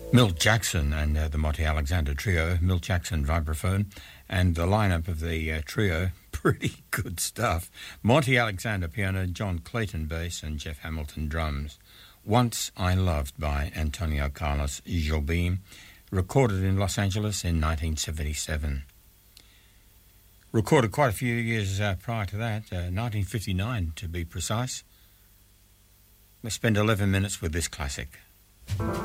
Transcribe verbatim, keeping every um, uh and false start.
Milt Jackson and uh, the Monty Alexander Trio, Milt Jackson vibraphone, and the lineup of the uh, trio, pretty good stuff. Monty Alexander piano, John Clayton bass, and Jeff Hamilton drums. Once I Loved by Antonio Carlos Jobim, recorded in Los Angeles in nineteen seventy-seven. Recorded quite a few years uh, prior to that, uh, nineteen fifty-nine to be precise. Let's spend eleven minutes with this classic.